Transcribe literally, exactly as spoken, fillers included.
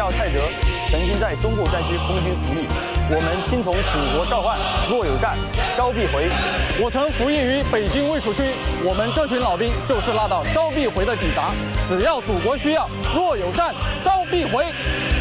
校蔡哲曾经在中部战区空军服役，我们听从祖国召唤，若有战，招必回。 我曾服役于北京卫戍区，我们这群老兵就是拉到招必回的抵达。只要祖国需要，若有战，招必回。